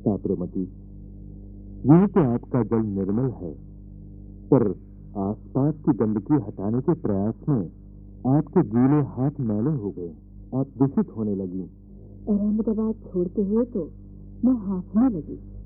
साबरमती, यह तो आपका जल निर्मल है, पर आसपास की गंदगी हटाने के प्रयास में आपके गीले हाथ मैले हो गए, आप दूषित होने लगी। अहमदाबाद छोड़ते हुए तो मैं हाफने लगी।